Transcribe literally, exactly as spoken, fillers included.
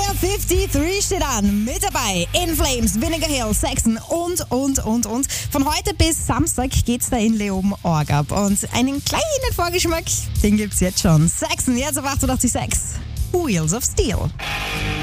Area dreiundfünfzig steht an. Mit dabei In Flames, Vinegar Hill, Saxon und, und, und, und. Von heute bis Samstag geht's da in Leoben Org ab. Und einen kleinen Vorgeschmack, den gibt's jetzt schon. Saxon, jetzt auf achtundachtzig Komma sechs. Wheels of Steel.